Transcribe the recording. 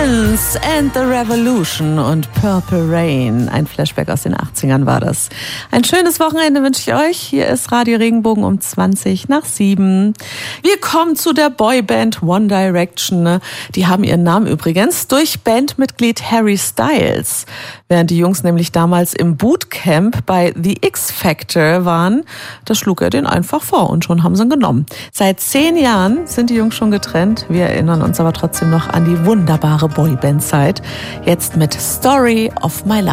Prince and the Revolution und Purple Rain. Ein Flashback aus den 80ern war das. Ein schönes Wochenende wünsche ich euch. Hier ist Radio Regenbogen um 7:20. Wir kommen zu der Boyband One Direction. Die haben ihren Namen übrigens durch Bandmitglied Harry Styles. Während die Jungs nämlich damals im Bootcamp bei The X Factor waren, da schlug er den einfach vor und schon haben sie ihn genommen. Seit 10 Jahren sind die Jungs schon getrennt. Wir erinnern uns aber trotzdem noch an die wunderbare Boyband-Zeit. Jetzt mit Story of My Life.